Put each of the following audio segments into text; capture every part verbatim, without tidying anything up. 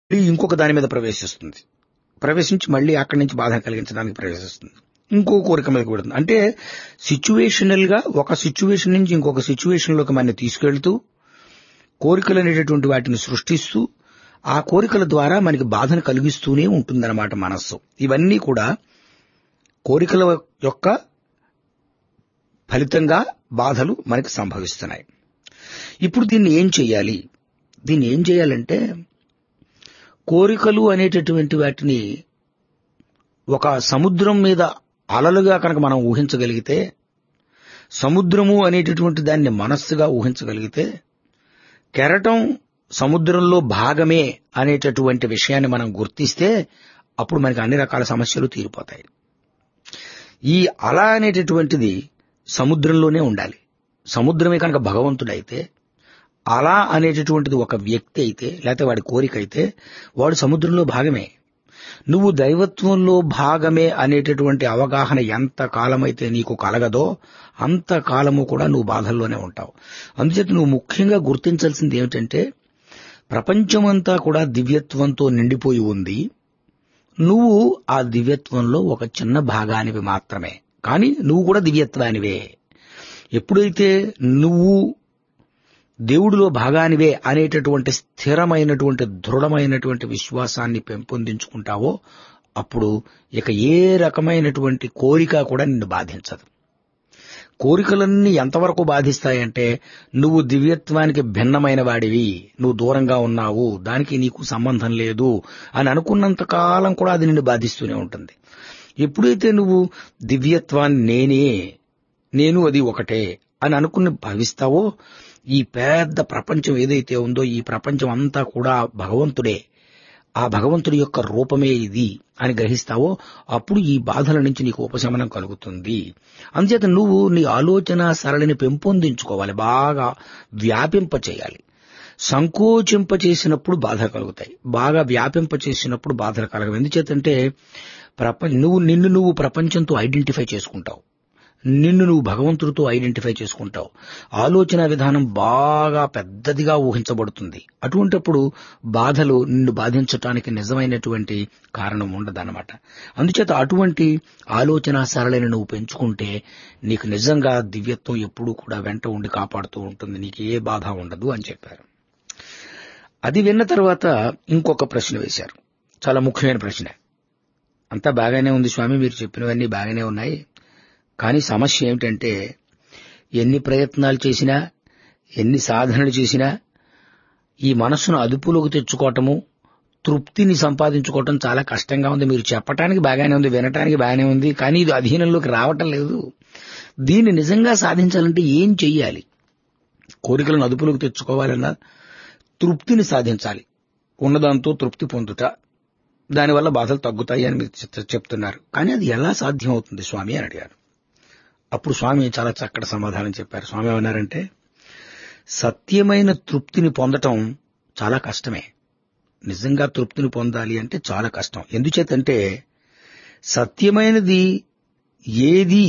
ఇంకొక దాని మీద ప్రవేశిస్తుంది. ప్రవేశించి మళ్ళీ అక్కడి నుంచి బాధ కలిగించడానికి ప్రవేశిస్తుంది. ఇంకో కోరిక మీద కూడుతుంది. అంటే సిచ్యువేషనల్ గా ఒక సిచ్యువేషన్ నుంచి ఇంకొక సిచ్యువేషన్ లోకి మనల్ని తీసుకెళ్తూ కోరికలు అనేటటువంటి వాటిని సృష్టిస్తూ ఆ కోరికల ద్వారా మనకి బాధను కలిగిస్తూనే ఉంటుందన్నమాట మనస్సు. ఇవన్నీ కూడా కోరికల యొక్క ఫలితంగా బాధలు మనకి సంభవిస్తున్నాయి. ఇప్పుడు దీన్ని ఏం చేయాలి? దీన్ని ఏం చేయాలంటే కోరికలు అనేటటువంటి వాటిని ఒక సముద్రం మీద అలలుగా కనుక మనం ఊహించగలిగితే, సముద్రము అనేటటువంటి దాన్ని మనస్సుగా ఊహించగలిగితే, కెరటం సముద్రంలో భాగమే అనేటటువంటి విషయాన్ని మనం గుర్తిస్తే అప్పుడు మనకి అన్ని రకాల సమస్యలు తీరిపోతాయి. ఈ అల అనేటటువంటిది సముద్రంలోనే ఉండాలి. సముద్రమే కనుక భగవంతుడైతే, అల అనేటటువంటిది ఒక వ్యక్తి అయితే, లేకపోతే వాడి కోరిక అయితే, వాడు సముద్రంలో భాగమే. నువ్వు దైవత్వంలో భాగమే అనేటటువంటి అవగాహన ఎంత కాలమైతే నీకు కలగదో అంత కాలము కూడా నువ్వు బాధల్లోనే ఉంటావు. అందుచేత నువ్వు ముఖ్యంగా గుర్తించాల్సింది ఏమిటంటే, ప్రపంచమంతా కూడా దివ్యత్వంతో నిండిపోయి ఉంది. నువ్వు ఆ దివ్యత్వంలో ఒక చిన్న భాగానివి మాత్రమే. కానీ నువ్వు కూడా దివ్యత్వానివే. ఎప్పుడైతే నువ్వు దేవుడిలో భాగానివే అనేటటువంటి స్థిరమైనటువంటి దృఢమైనటువంటి విశ్వాసాన్ని పెంపొందించుకుంటావో అప్పుడు ఇక ఏ రకమైనటువంటి కోరిక కూడా నిన్ను బాధించదు. కోరికలన్నీ ఎంతవరకు బాధిస్తాయంటే, నువ్వు దివ్యత్వానికి భిన్నమైన వాడివి, నువ్వు దూరంగా ఉన్నావు, దానికి నీకు సంబంధం లేదు అని అనుకున్నంత కాలం కూడా అది నిన్ను బాధిస్తూనే ఉంటుంది. ఎప్పుడైతే నువ్వు దివ్యత్వాన్ని నేనే, నేను అది ఒకటే అని అనుకుని భావిస్తావో, ఈ పెద్ద ప్రపంచం ఏదైతే ఉందో ఈ ప్రపంచం అంతా కూడా భగవంతుడే, ఆ భగవంతుడి యొక్క రూపమే ఇది అని గ్రహిస్తావో అప్పుడు ఈ బాధల నుంచి నీకు ఉపశమనం కలుగుతుంది. అందుచేత నువ్వు నీ ఆలోచన సరళిని పెంపొందించుకోవాలి, బాగా వ్యాపింప చేయాలి. సంకోచింప చేసినప్పుడు బాధలు కలుగుతాయి, బాగా వ్యాపింప చేసినప్పుడు బాధలు కలగవు. ఎందుచేతంటే ప్రపంచ నువ్వు నిన్ను నువ్వు ప్రపంచంతో ఐడెంటిఫై చేసుకుంటావు, నిన్ను నువ్వు భగవంతుడితో ఐడెంటిఫై చేసుకుంటావు. ఆలోచన విధానం బాగా పెద్దదిగా ఊహించబడుతుంది. అటువంటిప్పుడు బాధలు నిన్ను బాధించటానికి నిజమైనటువంటి కారణం ఉండదన్నమాట. అందుచేత అటువంటి ఆలోచన సరళిని నువ్వు పెంచుకుంటే నీకు నిజంగా దివ్యత్వం ఎప్పుడూ కూడా వెంట ఉండి కాపాడుతూ ఉంటుంది, నీకు ఏ బాధ ఉండదు అని చెప్పారు. అది విన్న తర్వాత ఇంకొక ప్రశ్న వేశారు, చాలా ముఖ్యమైన ప్రశ్న. అంతా బాగానే ఉంది స్వామి, మీరు చెప్పినవన్నీ బాగానే ఉన్నాయి, కానీ సమస్య ఏమిటంటే ఎన్ని ప్రయత్నాలు చేసినా ఎన్ని సాధనలు చేసినా ఈ మనస్సును అదుపులోకి తెచ్చుకోవటము, తృప్తిని సంపాదించుకోవటం చాలా కష్టంగా ఉంది. మీరు చెప్పటానికి బాగానే ఉంది, వినటానికి బాగానే ఉంది, కానీ ఇది అధీనంలోకి రావటం లేదు. దీన్ని నిజంగా సాధించాలంటే ఏం చెయ్యాలి? కోరికలను అదుపులోకి తెచ్చుకోవాలన్నా తృప్తిని సాధించాలి, ఉన్నదాంతో తృప్తి పొందుట, దానివల్ల బాధలు తగ్గుతాయి అని మీరు చెప్తున్నారు. కానీ అది ఎలా సాధ్యం అవుతుంది స్వామి అని అడిగారు. అప్పుడు స్వామి చాలా చక్కటి సమాధానం చెప్పారు. స్వామి ఏమన్నారంటే, సత్యమైన తృప్తిని పొందటం చాలా కష్టమే. నిజంగా తృప్తిని పొందాలి అంటే చాలా కష్టం. ఎందుచేతంటే సత్యమైనది ఏది,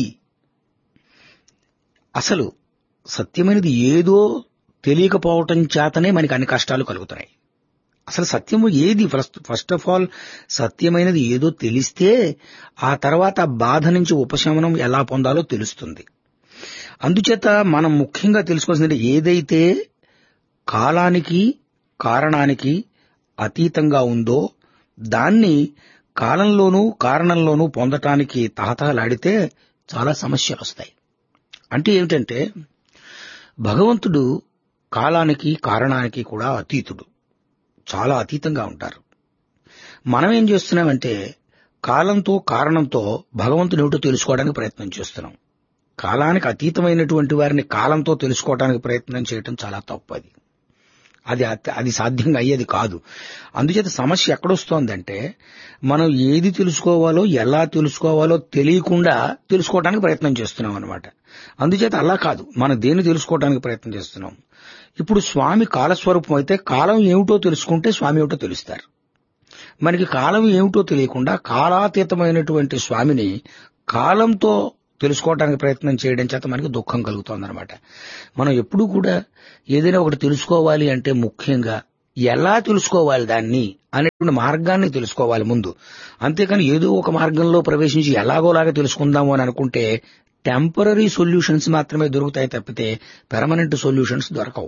అసలు సత్యమైనది ఏదో తెలియకపోవటం చేతనే మనకి అన్ని కష్టాలు కలుగుతున్నాయి. అసలు సత్యము ఏది? ఫస్ట్ ఫస్ట్ ఆఫ్ ఆల్ సత్యమైనది ఏదో తెలిస్తే ఆ తర్వాత బాధ నుంచి ఉపశమనం ఎలా పొందాలో తెలుస్తుంది. అందుచేత మనం ముఖ్యంగా తెలుసుకోవాల్సింది ఏదైతే కాలానికి కారణానికి అతీతంగా ఉందో దాన్ని కాలంలోనూ కారణంలోనూ పొందటానికి తహతహలాడితే చాలా సమస్యలు వస్తాయి. అంటే ఏమిటంటే భగవంతుడు కాలానికి కారణానికి కూడా అతీతుడు, చాలా అతీతంగా ఉంటారు. మనం ఏం చేస్తున్నామంటే కాలంతో కారణంతో భగవంతుని ఏమిటో తెలుసుకోవడానికి ప్రయత్నం చేస్తున్నాం. కాలానికి అతీతమైనటువంటి వారిని కాలంతో తెలుసుకోవడానికి ప్రయత్నం చేయటం చాలా తప్పు. అది అది అది సాధ్యంగా అయ్యేది కాదు. అందుచేత సమస్య ఎక్కడొస్తోందంటే మనం ఏది తెలుసుకోవాలో ఎలా తెలుసుకోవాలో తెలియకుండా తెలుసుకోవడానికి ప్రయత్నం చేస్తున్నాం అనమాట. అందుచేత అలా కాదు, మనం దేన్ని తెలుసుకోవడానికి ప్రయత్నం చేస్తున్నాం. ఇప్పుడు స్వామి కాలస్వరూపం అయితే కాలం ఏమిటో తెలుసుకుంటే స్వామి ఏమిటో తెలుస్తారు. మనకి కాలం ఏమిటో తెలియకుండా కాలాతీతమైనటువంటి స్వామిని కాలంతో తెలుసుకోవడానికి ప్రయత్నం చేయడం చేత మనకి దుఃఖం కలుగుతోందనమాట. మనం ఎప్పుడూ కూడా ఏదైనా ఒకటి తెలుసుకోవాలి అంటే ముఖ్యంగా ఎలా తెలుసుకోవాలి దాన్ని అనేటువంటి మార్గాన్ని తెలుసుకోవాలి ముందు. అంతేకాని ఏదో ఒక మార్గంలో ప్రవేశించి ఎలాగోలాగా తెలుసుకుందాము అని అనుకుంటే టెంపరరీ సొల్యూషన్స్ మాత్రమే దొరుకుతాయి తప్పితే పెర్మనెంట్ సొల్యూషన్స్ దొరకవు.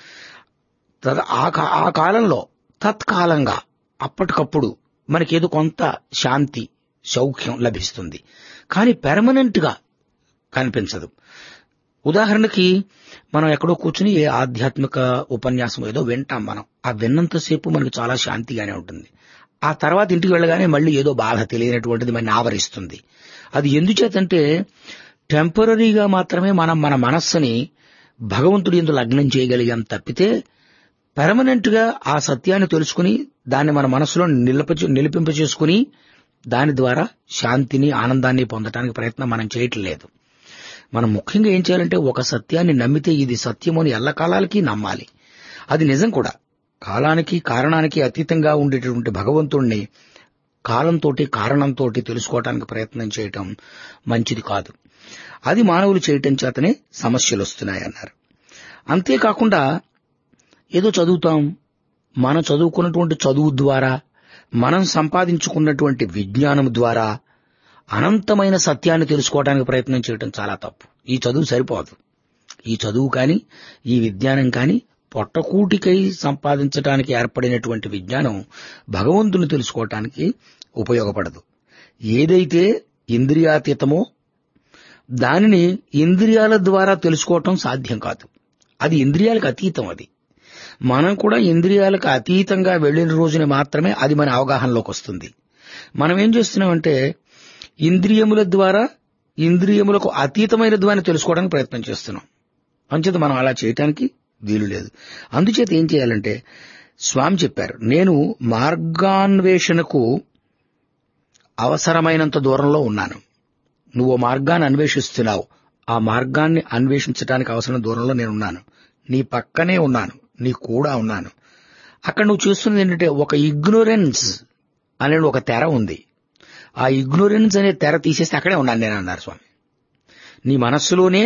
ఆ కాలంలో తత్కాలంగా అప్పటికప్పుడు మనకేదో కొంత శాంతి సౌఖ్యం లభిస్తుంది, కానీ పెర్మనెంట్ గా కనిపించదు. ఉదాహరణకి మనం ఎక్కడో కూర్చుని ఏ ఆధ్యాత్మిక ఉపన్యాసం ఏదో వింటాం. మనం ఆ విన్నంతసేపు మనకు చాలా శాంతిగానే ఉంటుంది. ఆ తర్వాత ఇంటికి వెళ్ళగానే మళ్ళీ ఏదో బాధ తెలియనటువంటిది మనని ఆవరిస్తుంది. అది ఎందుచేతంటే టెంపరరీగా మాత్రమే మనం మన మనస్సుని భగవంతుడి యందు లగ్నం చేయగలిగాం తప్పితే పెర్మనెంట్ గా ఆ సత్యాన్ని తెలుసుకుని దాన్ని మన మనస్సులో నిలప నిలిపింప చేసుకుని దాని ద్వారా శాంతిని ఆనందాన్ని పొందడానికి ప్రయత్నం మనం చేయట్లేదు. మనం ముఖ్యంగా ఏం చేయాలంటే ఒక సత్యాన్ని నమ్మితే ఇది సత్యము అని ఎల్లకాలాలకి నమ్మాలి. అది నిజం కూడా. కాలానికి కారణానికి అతీతంగా ఉండేటటువంటి భగవంతుణ్ణి కాలంతో కారణంతో తెలుసుకోవడానికి ప్రయత్నం చేయటం మంచిది కాదు. అది మానవులు చేయటం చేతనే సమస్యలు వస్తున్నాయన్నారు. అంతేకాకుండా ఏదో చదువుతాం, మనం చదువుకున్నటువంటి చదువు ద్వారా మనం సంపాదించుకున్నటువంటి విజ్ఞానం ద్వారా అనంతమైన సత్యాన్ని తెలుసుకోవడానికి ప్రయత్నం చేయడం చాలా తప్పు. ఈ చదువు సరిపోదు. ఈ చదువు కానీ ఈ విజ్ఞానం కానీ పొట్టకూటికై సంపాదించడానికి ఏర్పడినటువంటి విజ్ఞానం భగవంతుని తెలుసుకోవటానికి ఉపయోగపడదు. ఏదైతే ఇంద్రియాతీతమో దానిని ఇంద్రియాల ద్వారా తెలుసుకోవటం సాధ్యం కాదు. అది ఇంద్రియాలకు అతీతం. అది మనం కూడా ఇంద్రియాలకు అతీతంగా వెళ్లిన రోజున మాత్రమే అది మన అవగాహనలోకి వస్తుంది. మనం ఏం చేస్తున్నామంటే ఇంద్రియముల ద్వారా ఇంద్రియములకు అతీతమైన ద్వారా తెలుసుకోవడానికి ప్రయత్నం చేస్తున్నాం. అంచేత మనం అలా చేయటానికి వీలు లేదు. అందుచేత ఏం చేయాలంటే స్వామి చెప్పారు, నేను మార్గాన్వేషణకు అవసరమైనంత దూరంలో ఉన్నాను. నువ్వు మార్గాన్ని అన్వేషిస్తున్నావు, ఆ మార్గాన్ని అన్వేషించడానికి అవసరం దూరంలో నేనున్నాను. నీ పక్కనే ఉన్నాను, నీ కూడా ఉన్నాను. అక్కడ నువ్వు చూస్తున్నది ఏంటంటే ఒక ఇగ్నోరెన్స్ అనే ఒక తెర ఉంది. ఆ ఇగ్నోరెన్స్ అనే తెర తీసేస్తే అక్కడే ఉన్నాను నేను అన్నారు స్వామి. నీ మనస్సులోనే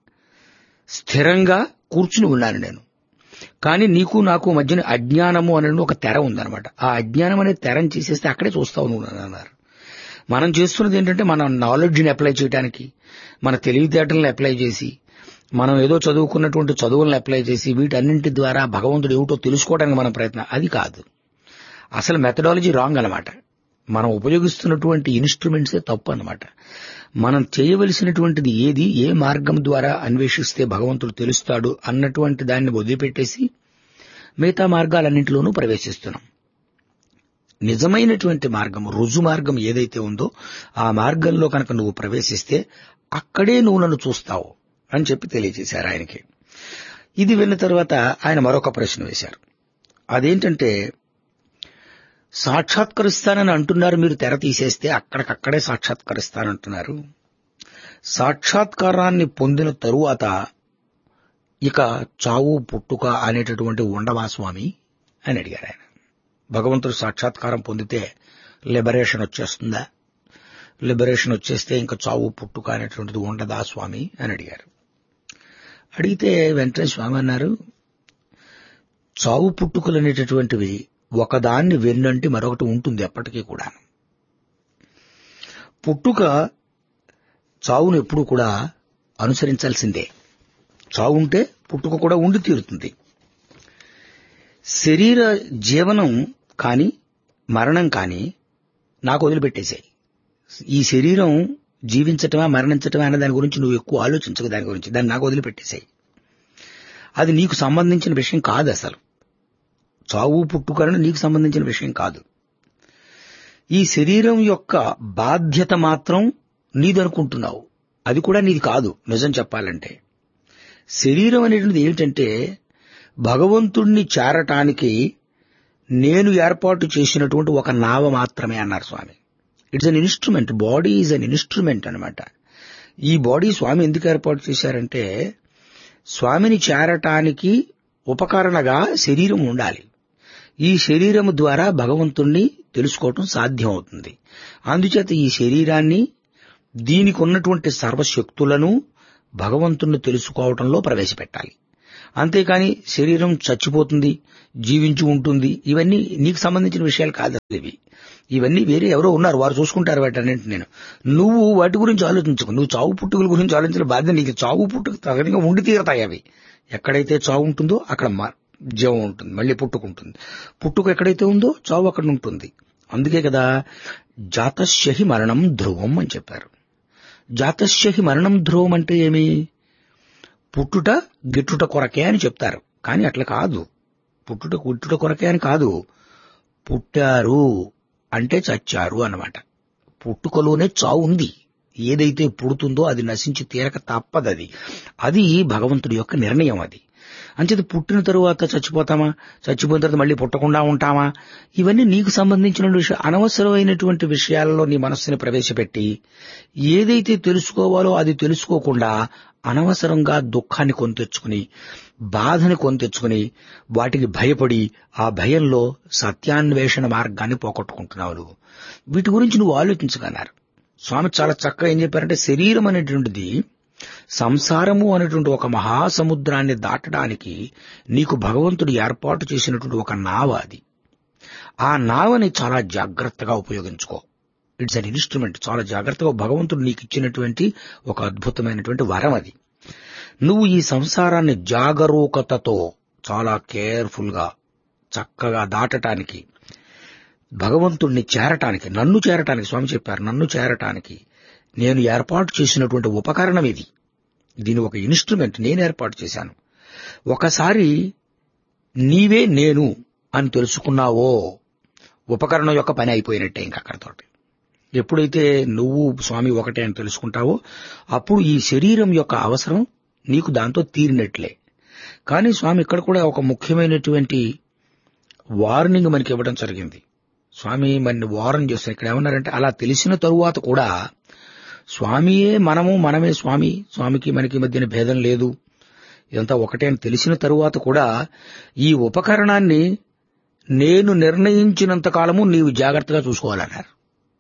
స్థిరంగా కూర్చుని ఉన్నాను నేను. కానీ నీకు నాకు మధ్యన అజ్ఞానము అనే ఒక తెర ఉందన్నమాట. ఆ అజ్ఞానం అనే తెరని తీసేస్తే అక్కడే చూస్తావు నువ్వు అన్నారు. మనం చేస్తున్నది ఏంటంటే మన నాలెడ్జ్ని అప్లై చేయడానికి, మన తెలివితేటలను అప్లై చేసి, మనం ఏదో చదువుకున్నటువంటి చదువులను అప్లై చేసి వీటన్నింటి ద్వారా భగవంతుడు ఏమిటో తెలుసుకోవడానికి మన ప్రయత్నం. అది కాదు. అసలు మెథడాలజీ రాంగ్ అన్నమాట. మనం ఉపయోగిస్తున్నటువంటి ఇన్స్ట్రుమెంట్సే తప్పు అన్నమాట. మనం చేయవలసినటువంటిది ఏది, ఏ మార్గం ద్వారా అన్వేషిస్తే భగవంతుడు తెలుస్తాడు అన్నటువంటి దాన్ని వదిలిపెట్టేసి మిగతా మార్గాలన్నింటిలోనూ ప్రవేశిస్తున్నాం. నిజమైనటువంటి మార్గం, రుజు మార్గం ఏదైతే ఉందో ఆ మార్గంలో కనుక నువ్వు ప్రవేశిస్తే అక్కడే నువ్వు నన్ను చూస్తావు అని చెప్పి తెలియజేశారు ఆయనకి. ఇది విన్న తర్వాత ఆయన మరొక ప్రశ్న వేశారు. అదేంటంటే, సాక్షాత్కరిస్తానని అంటున్నారు, మీరు తెర తీసేస్తే అక్కడికక్కడే సాక్షాత్కరిస్తానంటున్నారు. సాక్షాత్కారాన్ని పొందిన తరువాత ఇక చావు పుట్టుక అనేటటువంటి ఉండవా స్వామి అని అడిగారు ఆయన. భగవంతుడు సాక్షాత్కారం పొందితే లిబరేషన్ వచ్చేస్తుందా? లిబరేషన్ వచ్చేస్తే ఇంకా చావు పుట్టుక అనేటువంటిది ఉండదా స్వామి అని అడిగారు. అడిగితే వెంటనే స్వామి అన్నారు, చావు పుట్టుకలు అనేటటువంటివి ఒకదాన్ని వెన్నంటి మరొకటి ఉంటుంది ఎప్పటికీ కూడా. పుట్టుక చావును ఎప్పుడు కూడా అనుసరించాల్సిందే. చావు ఉంటే పుట్టుక కూడా ఉండి తీరుతుంది. శరీర జీవనం కానీ మరణం కానీ నాకు వదిలిపెట్టేశాయి. ఈ శరీరం జీవించటమా మరణించటమా అనే దాని గురించి నువ్వు ఎక్కువ ఆలోచించక, దాని గురించి దాన్ని నాకు వదిలిపెట్టేశాయి. అది నీకు సంబంధించిన విషయం కాదు. అసలు చావు పుట్టుకలను నీకు సంబంధించిన విషయం కాదు. ఈ శరీరం యొక్క బాధ్యత మాత్రం నీదనుకుంటున్నావు. అది కూడా నీది కాదు. నిజం చెప్పాలంటే శరీరం అనేటువంటిది ఏమిటంటే భగవంతుణ్ణి చేరటానికి నేను ఏర్పాటు చేసినటువంటి ఒక నావ మాత్రమే అన్నారు స్వామి. It's an instrument. Body is an instrument అనమాట. ఈ బాడీ స్వామి ఎందుకు ఏర్పాటు చేశారంటే స్వామిని చేరటానికి ఉపకరణగా శరీరం ఉండాలి. ఈ శరీరం ద్వారా భగవంతుణ్ణి తెలుసుకోవటం సాధ్యం అవుతుంది. అందుచేత ఈ శరీరాన్ని, దీనికి ఉన్నటువంటి సర్వశక్తులను భగవంతుణ్ణి తెలుసుకోవటంలో ప్రవేశపెట్టాలి. అంతేకాని శరీరం చచ్చిపోతుంది, జీవించి ఉంటుంది, ఇవన్నీ నీకు సంబంధించిన విషయాలు కాదు. ఇవి ఇవన్నీ వేరే ఎవరో ఉన్నారు, వారు చూసుకుంటారు వాటన్నింటి. నేను నువ్వు వాటి గురించి ఆలోచించుకో. నువ్వు చావు పుట్టుకల గురించి ఆలోచించిన బాధ్యత నీకు. చావు పుట్టుకు తగినగా ఉండి తీరతాయి అవి. ఎక్కడైతే చావు ఉంటుందో అక్కడ జీవం ఉంటుంది, మళ్ళీ పుట్టుకుంటుంది. పుట్టుక ఎక్కడైతే ఉందో చావు అక్కడ ఉంటుంది. అందుకే కదా జాతస్యహి మరణం ధ్రువం అని చెప్పారు. జాతస్యహి మరణం ధ్రువం అంటే ఏమి? పుట్టుట గిట్టుట కొరకే అని చెప్తారు, కానీ అట్లా కాదు. పుట్టుట గిట్టుట కొరకే అని కాదు. పుట్టారు అంటే చచ్చారు అన్నమాట. పుట్టుకలోనే చావు ఉంది. ఏదైతే పుడుతుందో అది నశించి తీరక తప్పదు. అది అది భగవంతుడి యొక్క నిర్ణయం. అది అంచేది పుట్టిన తరువాత చచ్చిపోతామా, చచ్చిపోయిన తర్వాత మళ్ళీ పుట్టకుండా ఉంటామా, ఇవన్నీ నీకు సంబంధించిన విషయం. అనవసరమైనటువంటి విషయాలలో నీ మనస్సుని ప్రవేశపెట్టి ఏదైతే తెలుసుకోవాలో అది తెలుసుకోకుండా అనవసరంగా దుఃఖాన్ని కొని తెచ్చుకుని, బాధని కొని తెచ్చుకుని, వాటికి భయపడి ఆ భయంలో సత్యాన్వేషణ మార్గాన్ని పోగొట్టుకుంటున్నావు నువ్వు. వీటి గురించి నువ్వు ఆలోచించగలరు. స్వామి చాలా చక్కగా ఏం చెప్పారంటే, శరీరం అనేటువంటిది సంసారము అనేటువంటి ఒక మహాసముద్రాన్ని దాటడానికి నీకు భగవంతుడు ఏర్పాటు చేసినటువంటి ఒక నావ. అది ఆ నావని చాలా జాగ్రత్తగా ఉపయోగించుకో. It's an instrument. చాలా జాగ్రత్తగా భగవంతుడు నీకు ఇచ్చినటువంటి ఒక అద్భుతమైనటువంటి వరం అది. నువ్వు ఈ సంసారాన్ని జాగరూకతతో చాలా కేర్ఫుల్ గా చక్కగా దాటటానికి, భగవంతుణ్ణి చేరటానికి, నన్ను చేరటానికి స్వామి చెప్పారు, నన్ను చేరటానికి నేను ఏర్పాటు చేసినటువంటి ఉపకరణం ఇది. దీని ఒక ఇన్స్ట్రుమెంట్ నేను ఏర్పాటు చేశాను. ఒకసారి నీవే నేను అని తెలుసుకున్నావో ఉపకరణం యొక్క పని అయిపోయినట్టే. ఇంక అక్కడతోటి ఎప్పుడైతే నువ్వు స్వామి ఒకటే అని తెలుసుకుంటావో అప్పుడు ఈ శరీరం యొక్క అవసరం నీకు దాంతో తీరినట్లే. కానీ స్వామి ఇక్కడ కూడా ఒక ముఖ్యమైనటువంటి వార్నింగ్ మనకి ఇవ్వడం జరిగింది. స్వామి మన వార్న్ చేస్తారు. ఇక్కడ ఏమన్నారంటే, అలా తెలిసిన తరువాత కూడా స్వామియే మనము, మనమే స్వామి, స్వామికి మనకి మధ్యన భేదం లేదు, ఇదంతా ఒకటే అని తెలిసిన తరువాత కూడా ఈ ఉపకరణాన్ని నేను నిర్ణయించినంత కాలము నీవు జాగ్రత్తగా చూసుకోవాలన్నారు.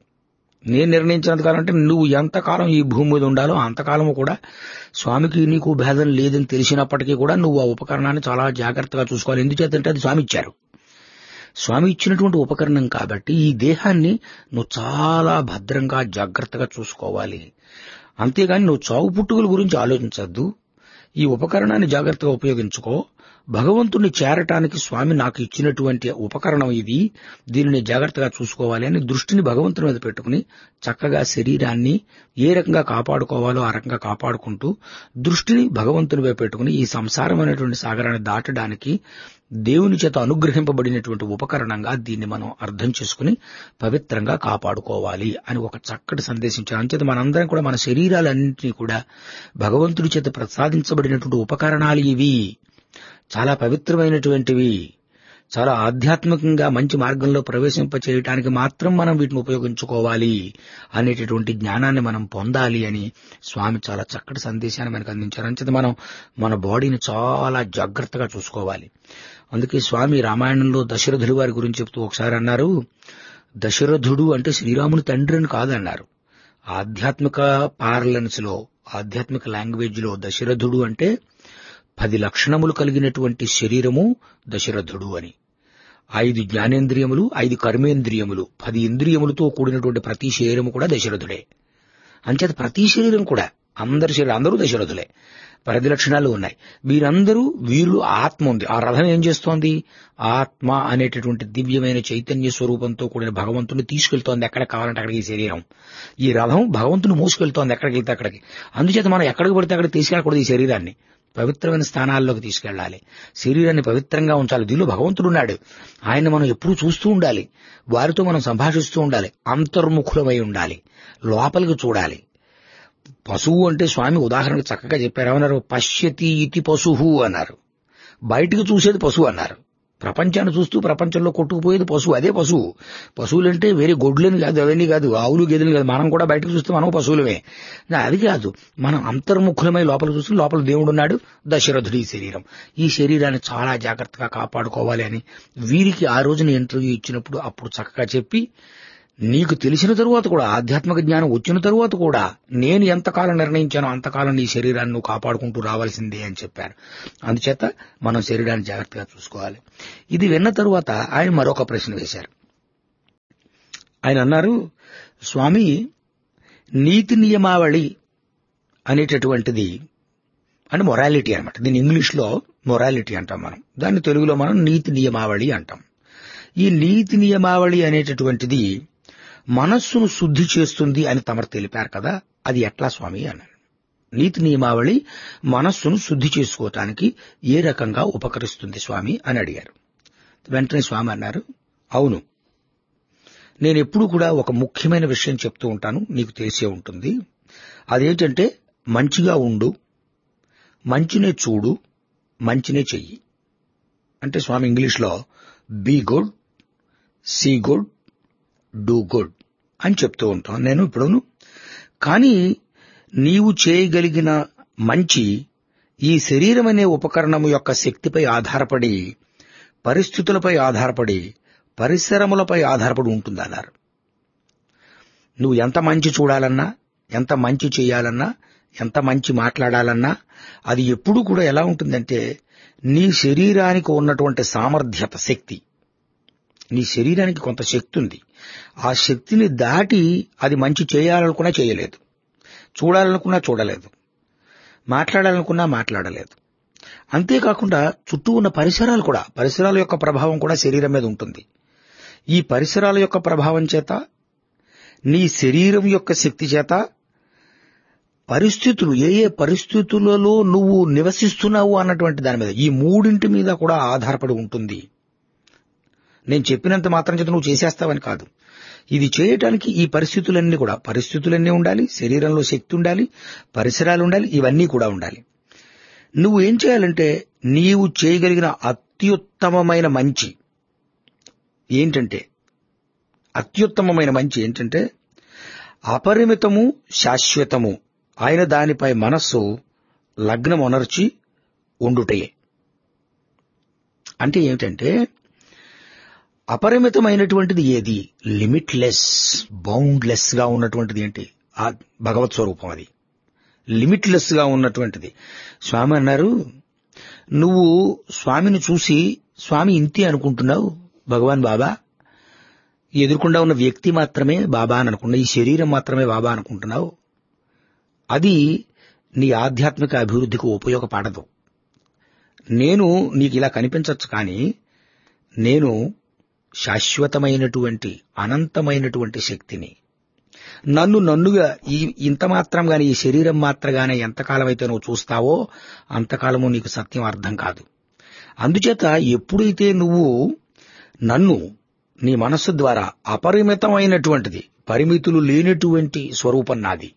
నేను నిర్ణయించినంత కాలం అంటే నువ్వు ఎంతకాలం ఈ భూమి మీద ఉండాలో అంతకాలము కూడా స్వామికి నీకు భేదం లేదని తెలిసినప్పటికీ కూడా నువ్వు ఆ ఉపకరణాన్ని చాలా జాగ్రత్తగా చూసుకోవాలి. ఎందుచేతంటే అది స్వామి ఇచ్చారు. స్వామి ఇచ్చినటువంటి ఉపకరణం కాబట్టి ఈ దేహాన్ని నువ్వు చాలా భద్రంగా జాగ్రత్తగా చూసుకోవాలి. అంతేగాని నువ్వు చావు పుట్టుకల గురించి ఆలోచించద్దు. ఈ ఉపకరణాన్ని జాగ్రత్తగా ఉపయోగించుకో. భగవంతుణ్ణి చేరటానికి స్వామి నాకు ఇచ్చినటువంటి ఉపకరణం ఇది, దీనిని జాగ్రత్తగా చూసుకోవాలి అని దృష్టిని భగవంతుని మీద పెట్టుకుని చక్కగా శరీరాన్ని ఏ రకంగా కాపాడుకోవాలో ఆ రకంగా కాపాడుకుంటూ దృష్టిని భగవంతుని మీద పెట్టుకుని ఈ సంసారం అనేటువంటి సాగరాన్ని దాటడానికి దేవుని చేత అనుగ్రహింపబడినటువంటి ఉపకరణంగా దీన్ని మనం అర్థం చేసుకుని పవిత్రంగా కాపాడుకోవాలి అని ఒక చక్కటి సందేశించారు. అంచేత మనందరం కూడా మన శరీరాలన్నింటినీ కూడా భగవంతుడి చేత ప్రసాదించబడినటువంటి ఉపకరణాలు ఇవి. చాలా పవిత్రమైనటువంటివి, చాలా ఆధ్యాత్మికంగా మంచి మార్గంలో ప్రవేశింప చేయడానికి మాత్రం మనం వీటిని ఉపయోగించుకోవాలి అనేటటువంటి జ్ఞానాన్ని మనం పొందాలి అని స్వామి చాలా చక్కటి సందేశాన్ని మనకు అందించారు. అంచేత మనం మన బాడీని చాలా జాగ్రత్తగా చూసుకోవాలి. అందుకే స్వామి రామాయణంలో దశరథుడి వారి గురించి చెప్తూ ఒకసారి అన్నారు, దశరథుడు అంటే శ్రీరాముని తండ్రి అని కాదన్నారు. ఆధ్యాత్మిక పార్లెన్స్ లో, ఆధ్యాత్మిక లాంగ్వేజ్ లో దశరథుడు అంటే పది లక్షణములు కలిగినటువంటి శరీరము దశరథుడు అని. ఐదు జ్ఞానేంద్రియములు, ఐదు కర్మేంద్రియములు, పది ఇంద్రియములతో కూడినటువంటి ప్రతి శరీరము కూడా దశరథుడే. అంచేత ప్రతి శరీరం కూడా అందరి శరీరం అందరూ దశరథులే. పది లక్షణాలు ఉన్నాయి. వీరందరూ వీళ్ళు ఆత్మ ఉంది. ఆ రథం ఏం చేస్తోంది? ఆత్మ అనేటటువంటి దివ్యమైన చైతన్య స్వరూపంతో కూడిన భగవంతుని తీసుకెళ్తోంది ఎక్కడ కావాలంటే అక్కడికి. ఈ శరీరం, ఈ రథం భగవంతుని మోసుకెళ్తోంది ఎక్కడికి వెళ్తే అక్కడికి. అందుచేత మనం ఎక్కడికి పడితే అక్కడికి తీసుకెళ్ళకూడదు. ఈ శరీరాన్ని పవిత్రమైన స్థానాల్లోకి తీసుకెళ్లాలి. శరీరాన్ని పవిత్రంగా ఉంచాలి. దీనిలో భగవంతుడు ఉన్నాడు, ఆయన మనం ఎప్పుడూ చూస్తూ ఉండాలి, వారితో మనం సంభాషిస్తూ ఉండాలి, అంతర్ముఖులమై ఉండాలి, లోపలికి చూడాలి. పశువు అంటే స్వామి ఉదాహరణకు చక్కగా చెప్పారు. ఏమన్నారు? పశ్యతి ఇతి పశువు అన్నారు. బయటికి చూసేది పశువు అన్నారు. ప్రపంచాన్ని చూస్తూ ప్రపంచంలో కొట్టుకుపోయేది పశువు, అదే పశువు. పశువులంటే వేరే గొడ్లని కాదు, అవన్నీ కాదు, ఆవులు గేదెలు కాదు. మనం కూడా బయటకు చూస్తే మనం పశువులమే. అది కాదు, మనం అంతర్ముఖులమై లోపల చూస్తే లోపల దేవుడు ఉన్నాడు. దశరథుడి శరీరం, ఈ శరీరాన్ని చాలా జాగ్రత్తగా కాపాడుకోవాలి అని వీరికి ఆ రోజున ఇంటర్వ్యూ ఇచ్చినప్పుడు అప్పుడు చక్కగా చెప్పి, నీకు తెలిసిన తరువాత కూడా, ఆధ్యాత్మిక జ్ఞానం వచ్చిన తరువాత కూడా, నేను ఎంతకాలం నిర్ణయించానో అంతకాలం నీ శరీరాన్ని నువ్వు కాపాడుకుంటూ రావాల్సిందే అని చెప్పారు. అందుచేత మనం శరీరాన్ని జాగ్రత్తగా చూసుకోవాలి. ఇది విన్న తరువాత ఆయన మరొక ప్రశ్న వేశారు. ఆయన అన్నారు, స్వామి, నీతి నియమావళి అనేటటువంటిది అంటే మొరాలిటీ అనమాట. దీన్ని ఇంగ్లీష్లో మొరాలిటీ అంటాం మనం, దాన్ని తెలుగులో మనం నీతి నియమావళి అంటాం. ఈ నీతి నియమావళి అనేటటువంటిది మనస్సును శుద్ధి చేస్తుంది అని తమరు తెలిపారు కదా, అది ఎట్లా స్వామి అన్నాడు. నీతి నియమావళి మనస్సును శుద్ధి చేసుకోవటానికి ఏ రకంగా ఉపకరిస్తుంది స్వామి అని అడిగారు. వెంటనే స్వామి అన్నారు, అవును, నేను ఎప్పుడూ కూడా ఒక ముఖ్యమైన విషయం చెప్తూ ఉంటాను, నీకు తెలిసే ఉంటుంది. అదేంటంటే మంచిగా ఉండు, మంచినే చూడు, మంచినే చెయ్యి. అంటే స్వామి ఇంగ్లీష్లో be good, see good, do good అని చెప్తూ ఉంటాం నేను ఇప్పుడును. కానీ నీవు చేయగలిగిన మంచి ఈ శరీరం అనే ఉపకరణము యొక్క శక్తిపై ఆధారపడి, పరిస్థితులపై ఆధారపడి, పరిశ్రమలపై ఆధారపడి ఉంటుంది అన్నారు. నువ్వు ఎంత మంచి చూడాలన్నా, ఎంత మంచి చేయాలన్నా, ఎంత మంచి మాట్లాడాలన్నా అది ఎప్పుడూ కూడా ఎలా ఉంటుందంటే నీ శరీరానికి ఉన్నటువంటి సామర్థ్యత, శక్తి. నీ శరీరానికి కొంత శక్తి ఉంది. ఆ శక్తిని దాటి అది మంచి చేయాలనుకున్నా చేయలేదు, చూడాలనుకున్నా చూడలేదు, మాట్లాడాలనుకున్నా మాట్లాడలేదు. అంతేకాకుండా చుట్టూ ఉన్న పరిసరాలు కూడా, పరిసరాల యొక్క ప్రభావం కూడా శరీరం మీద ఉంటుంది. ఈ పరిసరాల యొక్క ప్రభావం చేత, నీ శరీరం యొక్క శక్తి చేత, పరిస్థితులు, ఏ ఏ పరిస్థితులలో నువ్వు నివసిస్తున్నావు అన్నటువంటి దాని మీద, ఈ మూడింటి మీద కూడా ఆధారపడి ఉంటుంది. నేను చెప్పినంత మాత్రం చేత నువ్వు చేసేస్తావని కాదు. ఇది చేయటానికి ఈ పరిస్థితులన్నీ కూడా, పరిస్థితులన్నీ ఉండాలి, శరీరంలో శక్తి ఉండాలి, పరిసరాలు ఉండాలి, ఇవన్నీ కూడా ఉండాలి. నువ్వు ఏం చేయాలంటే నీవు చేయగలిగిన అత్యుత్తమమైన మంచి ఏంటంటే, అత్యుత్తమమైన మంచి ఏంటంటే అపరిమితము, శాశ్వతము ఆయన దానిపై మనస్సు లగ్నమొనర్చి ఉండుటయే. అంటే ఏమిటంటే అపరిమితమైనటువంటిది ఏది, లిమిట్లెస్, బౌండ్లెస్ గా ఉన్నటువంటిది ఏంటి, ఆ భగవత్ స్వరూపం. అది లిమిట్లెస్ గా ఉన్నటువంటిది. స్వామి అన్నారు, నువ్వు స్వామిని చూసి స్వామి ఇంతే అనుకుంటున్నావు, భగవాన్ బాబా, ఎదుర్కొండా ఉన్న వ్యక్తి మాత్రమే బాబా అని అనుకున్నావు, ఈ శరీరం మాత్రమే బాబా అనుకుంటున్నావు. అది నీ ఆధ్యాత్మిక అభివృద్ధికి ఉపయోగపడదు. నేను నీకు ఇలా కనిపించచ్చు, కానీ నేను శాశ్వతమైనటువంటి అనంతమైనటువంటి శక్తిని. నన్ను నన్నుగా ఈ ఇంత మాత్రంగానే, ఈ శరీరం మాత్రగానే ఎంతకాలం అయితే నువ్వు చూస్తావో అంతకాలము నీకు సత్యం అర్థం కాదు. అందుచేత ఎప్పుడైతే నువ్వు నన్ను నీ మనస్సు ద్వారా, అపరిమితమైనటువంటిది, పరిమితులు లేనటువంటి స్వరూపం నాది,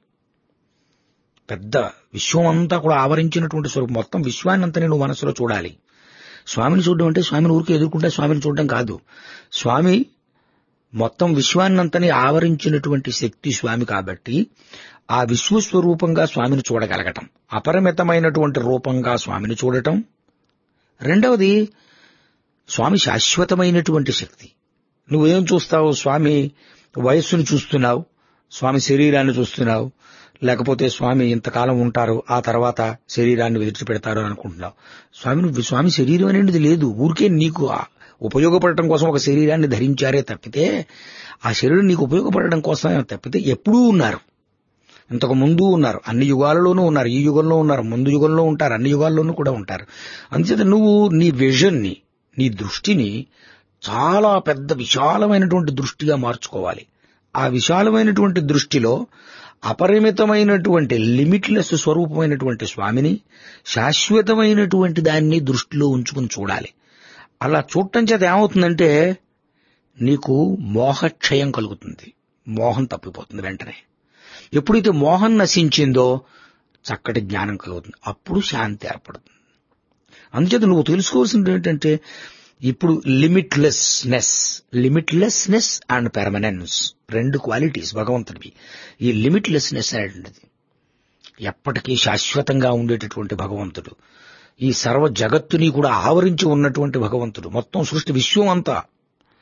పెద్ద విశ్వం అంతా కూడా ఆవరించినటువంటి స్వరూపం, మొత్తం విశ్వాన్నంతా నువ్వు మనసులో చూడాలి. స్వామిని చూడడం అంటే స్వామిని ఊరికే ఎదుర్కొంటే స్వామిని చూడడం కాదు. స్వామి మొత్తం విశ్వాన్నంతని ఆవరించినటువంటి శక్తి స్వామి కాబట్టి ఆ విశ్వస్వరూపంగా స్వామిని చూడగలగటం, అపరిమితమైనటువంటి రూపంగా స్వామిని చూడటం. రెండవది, స్వామి శాశ్వతమైనటువంటి శక్తి. నువ్వేం చూస్తావు, స్వామి వయస్సును చూస్తున్నావు, స్వామి శరీరాన్ని చూస్తున్నావు, లేకపోతే స్వామి ఇంతకాలం ఉంటారు, ఆ తర్వాత శరీరాన్ని విడిచిపెడతారు అని అనుకుంటున్నావు. స్వామి నువ్వు స్వామి శరీరం అనేది లేదు, ఊరికే నీకు ఉపయోగపడటం కోసం ఒక శరీరాన్ని ధరించారే తప్పితే, ఆ శరీరం నీకు ఉపయోగపడడం కోసమే తప్పితే ఎప్పుడూ ఉన్నారు, ఇంతకు ముందు ఉన్నారు, అన్ని యుగాలలోనూ ఉన్నారు, ఈ యుగంలో ఉన్నారు, ముందు యుగంలో ఉంటారు, అన్ని యుగాల్లోనూ కూడా ఉంటారు. అందుచేత నువ్వు నీ విజన్ని, నీ దృష్టిని చాలా పెద్ద విశాలమైనటువంటి దృష్టిగా మార్చుకోవాలి. ఆ విశాలమైనటువంటి దృష్టిలో అపరిమితమైనటువంటి లిమిట్లెస్ స్వరూపమైనటువంటి స్వామిని, శాశ్వతమైనటువంటి దాన్ని దృష్టిలో ఉంచుకుని చూడాలి. అలా చూడటం చేత ఏమవుతుందంటే నీకు మోహక్షయం కలుగుతుంది, మోహం తప్పిపోతుంది వెంటనే. ఎప్పుడైతే మోహం నశించిందో చక్కటి జ్ఞానం కలుగుతుంది, అప్పుడు శాంతి ఏర్పడుతుంది. అందుచేత నువ్వు తెలుసుకోవాల్సింది ఏంటంటే ఇప్పుడు లిమిట్లెస్నెస్, లిమిట్లెస్నెస్ అండ్ పెర్మనెన్స్ రెండు క్వాలిటీస్ భగవంతుడివి. ఈ లిమిట్లెస్నెస్ అనేటువంటిది ఎప్పటికీ శాశ్వతంగా ఉండేటటువంటి భగవంతుడు, ఈ సర్వ జగత్తుని కూడా ఆవరించి ఉన్నటువంటి భగవంతుడు, మొత్తం సృష్టి విశ్వం అంతా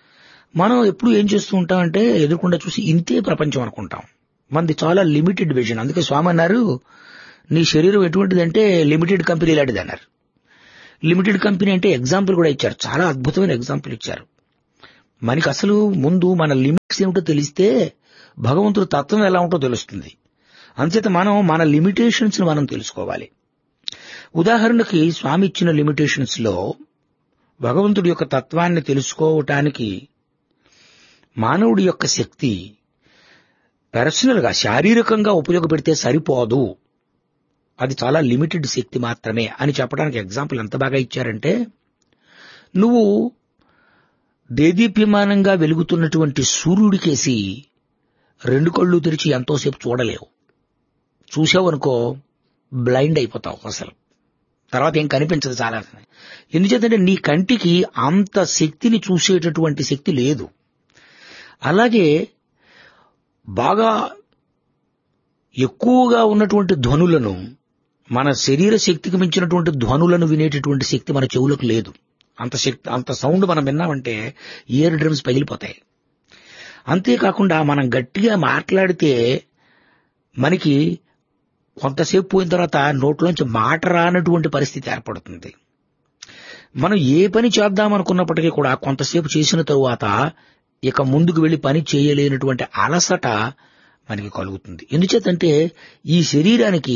మనం ఎప్పుడు ఏం చేస్తూ ఉంటామంటే ఎదుర్కొండా చూసి ఇంతే ప్రపంచం అనుకుంటాం. మనది చాలా లిమిటెడ్ విజన్. అందుకే స్వామి అన్నారు, నీ శరీరం ఎటువంటిదంటే లిమిటెడ్ కంపెనీ లాంటిది అన్నారు. లిమిటెడ్ కంపెనీ అంటే ఎగ్జాంపుల్ కూడా ఇచ్చారు, చాలా అద్భుతమైన ఎగ్జాంపుల్ ఇచ్చారు. మనకి అసలు ముందు మన లిమిట్స్ ఏమిటో తెలిస్తే భగవంతుడి తత్వం ఎలా ఉంటో తెలుస్తుంది. అంచేత మనం మన లిమిటేషన్స్ ని మనం తెలుసుకోవాలి. ఉదాహరణకి స్వామి ఇచ్చిన లిమిటేషన్స్ లో భగవంతుడి యొక్క తత్వాన్ని తెలుసుకోవటానికి మానవుడి యొక్క శక్తి పర్సనల్ గా శారీరకంగా ఉపయోగపెడితే సరిపోదు, అది చాలా లిమిటెడ్ శక్తి మాత్రమే అని చెప్పడానికి ఎగ్జాంపుల్ ఎంత బాగా ఇచ్చారంటే, నువ్వు దేదీప్యమానంగా వెలుగుతున్నటువంటి సూర్యుడికేసి రెండు కళ్ళు తెరిచి ఎంతోసేపు చూడలేవు. చూసావనుకో బ్లైండ్ అయిపోతావు, అసలు తర్వాత ఏం కనిపించదు చాలా. ఎందుచేతంటే నీ కంటికి అంత శక్తిని చూసేటటువంటి శక్తి లేదు. అలాగే బాగా ఎక్కువగా ఉన్నటువంటి ధ్వనులను, మన శరీర శక్తికి మించినటువంటి ధ్వనులను వినేటటువంటి శక్తి మన చెవులకు లేదు. అంత శక్తి, అంత సౌండ్ మనం విన్నామంటే ఇయర్ డ్రమ్స్ పగిలిపోతాయి. అంతేకాకుండా మనం గట్టిగా మాట్లాడితే మనకి కొంతసేపు పోయిన తర్వాత నోట్లోంచి మాట రానటువంటి పరిస్థితి ఏర్పడుతుంది. మనం ఏ పని చేద్దామనుకున్నప్పటికీ కూడా కొంతసేపు చేసిన తరువాత ఇక ముందుకు వెళ్లి పని చేయలేనటువంటి అలసట మనకి కలుగుతుంది. ఎందుచేతంటే ఈ శరీరానికి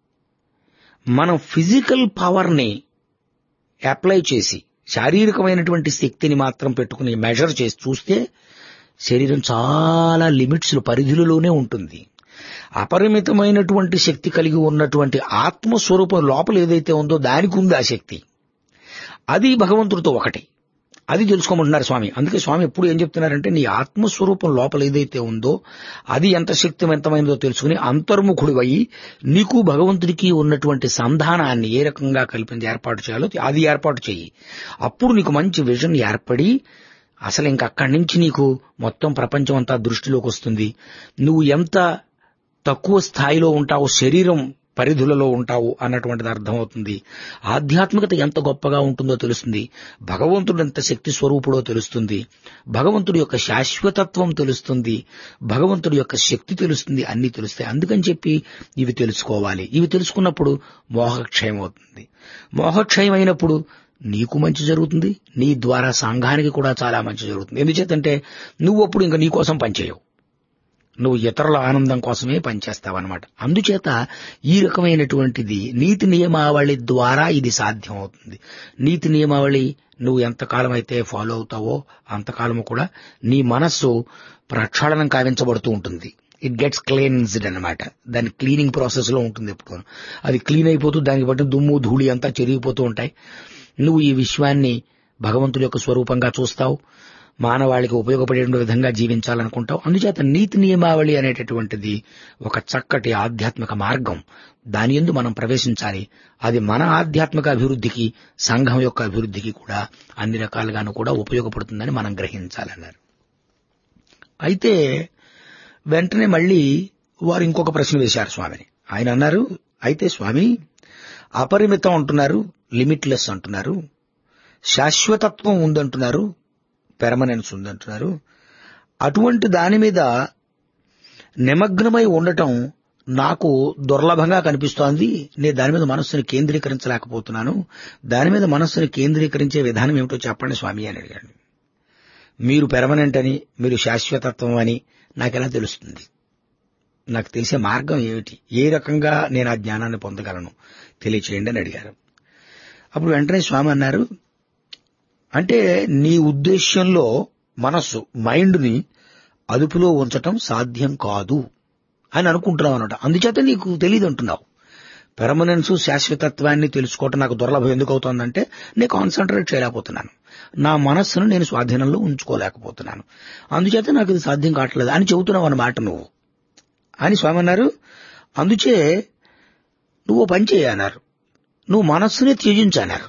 మనం ఫిజికల్ పవర్ ని అప్లై చేసి శారీరకమైనటువంటి శక్తిని మాత్రం పెట్టుకుని మెజర్ చేసి చూస్తే శరీరం చాలా లిమిట్స్ పరిధులలోనే ఉంటుంది. అపరిమితమైనటువంటి శక్తి కలిగి ఉన్నటువంటి ఆత్మస్వరూపం లోపల ఏదైతే ఉందో దానికి ఉంది ఆ శక్తి. అది భగవంతుడితో ఒకటి. అది తెలుసుకోమంటున్నారు స్వామి. అందుకే స్వామి ఎప్పుడు ఏం చెప్తున్నారంటే, నీ ఆత్మస్వరూపం లోపల ఏదైతే ఉందో అది ఎంత శక్తివంతమైనదో తెలుసుకుని అంతర్ముఖుడివై నీకు భగవంతుడికి ఉన్నటువంటి సంధానాన్ని ఏ రకంగా కల్పించి ఏర్పాటు చేయాలో అది ఏర్పాటు చెయ్యి. అప్పుడు నీకు మంచి విజన్ ఏర్పడి అసలు ఇంక అక్కడి నుంచి నీకు మొత్తం ప్రపంచం అంతా దృష్టిలోకి వస్తుంది. నువ్వు ఎంత తక్కువ స్థాయిలో ఉంటావు, శరీరం పరిధులలో ఉంటావు అన్నటువంటిది అర్థమవుతుంది. ఆధ్యాత్మికత ఎంత గొప్పగా ఉంటుందో తెలుస్తుంది. భగవంతుడు ఎంత శక్తి స్వరూపుడో తెలుస్తుంది. భగవంతుడి యొక్క శాశ్వతత్వం తెలుస్తుంది. భగవంతుడి యొక్క శక్తి తెలుస్తుంది. అన్ని తెలుస్తాయి. అందుకని చెప్పి ఇవి తెలుసుకోవాలి. ఇవి తెలుసుకున్నప్పుడు మోహక్షయం అవుతుంది. మోహక్షయం అయినప్పుడు నీకు మంచి జరుగుతుంది, నీ ద్వారా సంఘానికి కూడా చాలా మంచి జరుగుతుంది. ఎందుచేతంటే నువ్వు అప్పుడు ఇంకా నీ కోసం పనిచేయవు, నువ్వు ఇతరుల ఆనందం కోసమే పనిచేస్తావన్నమాట. అందుచేత ఈ రకమైనటువంటిది నీతి నియమావళి ద్వారా ఇది సాధ్యం అవుతుంది. నీతి నియమావళి నువ్వు ఎంతకాలం అయితే ఫాలో అవుతావో అంతకాలము కూడా నీ మనస్సు ప్రక్షాళనం కావించబడుతూ ఉంటుంది. ఇట్ గెట్స్ క్లీన్స్డ్ అన్నమాట. దాని క్లీనింగ్ ప్రాసెస్ లో ఉంటుంది. ఎప్పుడు అది క్లీన్ అయిపోతూ దానికి బట్టి దుమ్ము ధూళి అంతా చెరిగిపోతూ ఉంటాయి. నువ్వు ఈ విశ్వాన్ని భగవంతుడి యొక్క స్వరూపంగా చూస్తావు, మానవాళికి ఉపయోగపడే విధంగా జీవించాలనుకుంటావు. అందుచేత నీతి నియమావళి అనేటటువంటిది ఒక చక్కటి ఆధ్యాత్మిక మార్గం. దాని యందు మనం ప్రవేశించాలి. అది మన ఆధ్యాత్మిక అభివృద్ధికి, సంఘం యొక్క అభివృద్ధికి కూడా అన్ని రకాలుగాను కూడా ఉపయోగపడుతుందని మనం గ్రహించాలన్నారు. అయితే వెంటనే మళ్ళీ వారు ఇంకొక ప్రశ్న వేశారు స్వామిని. ఆయన అన్నారు, అయితే స్వామి అపరిమితం అంటున్నారు, లిమిట్లెస్ అంటున్నారు, శాశ్వతత్వం ఉందంటున్నారు, పెర్మనెన్స్ ఉందంటున్నారు. అటువంటి దాని మీద నిమగ్నమై ఉండటం నాకు దుర్లభంగా కనిపిస్తోంది. నేను దాని మీద మనస్సుని కేంద్రీకరించలేకపోతున్నాను. దాని మీద మనస్సుని కేంద్రీకరించే విధానం ఏమిటో చెప్పండి స్వామి అని అడిగాడు. మీరు పెర్మనెంట్ అని, మీరు శాశ్వతత్వం అని నాకెలా తెలుస్తుంది? నాకు తెలిసే మార్గం ఏమిటి? ఏ రకంగా నేను ఆ జ్ఞానాన్ని పొందగలను తెలియచేయండి అని అడిగారు. అప్పుడు వెంటనే స్వామి అన్నారు, అంటే నీ ఉద్దేశ్యంలో మనస్సు, మైండ్ని అదుపులో ఉంచటం సాధ్యం కాదు అని అనుకుంటున్నావు అన్నమాట. అందుచేత నీకు తెలియదు అంటున్నావు. పెర్మనెన్స్, శాశ్వతత్వాన్ని తెలుసుకోవటం నాకు దుర్లభం ఎందుకు అవుతోందంటే నేను కాన్సన్ట్రేట్ చేయలేకపోతున్నాను, నా మనస్సును నేను స్వాధీనంలో ఉంచుకోలేకపోతున్నాను, అందుచేత నాకు ఇది సాధ్యం కావట్లేదు అని చెబుతున్నావు అన్నమాట నువ్వు అని స్వామి అన్నారు. అందుచే నువ్వు పని చేయన్నారు, నువ్వు మనస్సునే త్యజించన్నారు.